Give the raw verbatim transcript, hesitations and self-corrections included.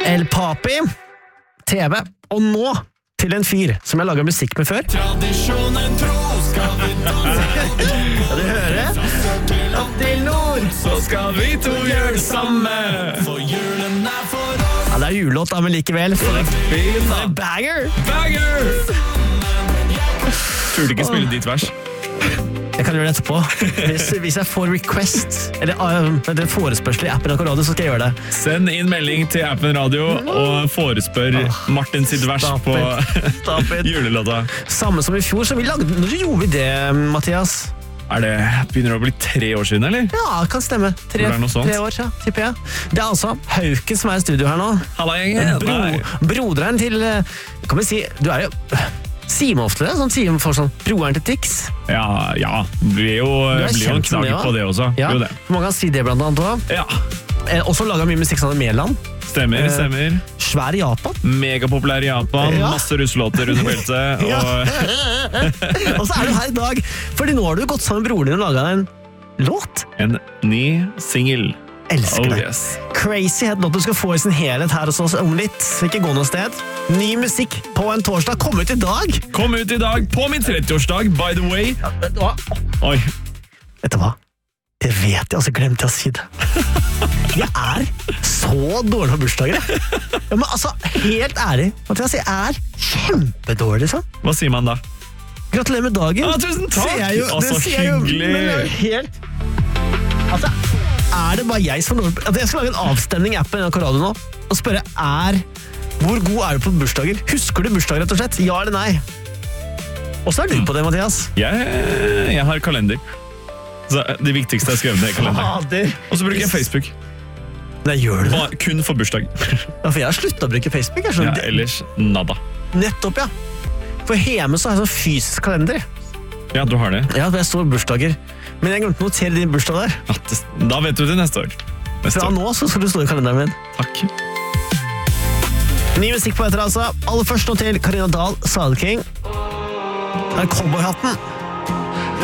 El Papi, T V, og nå til en fyr som jeg laget musikk med før. Tradisjonen tro skal vi danse. Ja, du hører? Opp til nord, Så skal vi to gjøre det samme. For julen er for oss. ja, det er julelåt da, men likevel. For en Fin da. banger! Banger! Turte ikke spille ditt vers. Jeg kan gjøre det etterpå. Hvis, hvis jeg får request, eller uh, eller forespørsel i appen av Radio, så skal jeg gjøre det. Send inn melding til appen Radio og forespør Martin sitt vers Stop på it. Stop it. julelåta. Samme som i fjor, så vi lagde, når gjorde vi det, Mathias? Er det begynner det å bli tre år siden, eller? Ja, kan stemme. Tre, Det er noe sånt. tre år, ja, tipper jeg. Det er altså Hauken som er i studio her nå. Halla, gjengen. Bro, broderen til, eh, kan vi si, du er jo, sier man ofte det? Sånn sier man for sånn, broeren til Tix. Ja, ja. Det blir jo, er blir jo en kjent som knagg det, på det også. Ja, Jo det. man kan si det blant annet også. Ja, Eh, også laget mye musikk sånn i Mæland. stemmer, stemmer. Svær i Japan. Megapopulær i Japan, Ja. masse russelåter under beltet. Ja. Og Og så er du her i dag, fordi nå har du gått sammen med broren din og laget en låt. en ny single. Elsker Oh deg. yes. Crazy Head, låt du skal få i sin helhet her hos oss om litt. Ikke gå noe sted. Ny musikk på en torsdag, kom ut i dag. Kom ut i dag på min trettiårsdag, by the way. Vet du hva? Oi, Vet du hva? Det vet jeg, og så glemte jeg å si det. Jeg er så dårlig på bursdager. jeg. Ja, men altså, helt ærlig, Mathias, jeg er kjempedårlig, liksom. hva sier man da? Gratulerer med dagen. Ah, tusen takk. Sier jeg jo, Ah, det så sier jeg jo, hyggelig. men det er jo helt... Altså, er det bare jeg som er dårlig på... Altså, jeg skal lage en avstemning i appen av Radio nå, og spørre, er... Hvor god er du på bursdager? Husker du bursdager, rett og slett? Ja eller nei? Og så er du på det, Mathias. Jeg, jeg har kalender. Så det viktigste er skrevet ned i kalenderen. Fader. Og så bruker jeg Facebook. Nei, gjør du det? Bare, kun for bursdag. Ja, for jeg har sluttet å bruke Facebook. Jeg Ja, skjønner. ellers nada. Nettopp, ja. For hjemme så har jeg sånn fysisk kalender. Ja, du har det. Ja, det står bursdager. Men jeg glemte å notere din bursdag der. Ja, det- Da vet du til neste år. Neste Fra år. nå så skal du stå i kalenderen min. Takk. Ny musikk på etter, altså. Aller først nå til Karina Dahl, Sadeking. Det er cowboyhatten.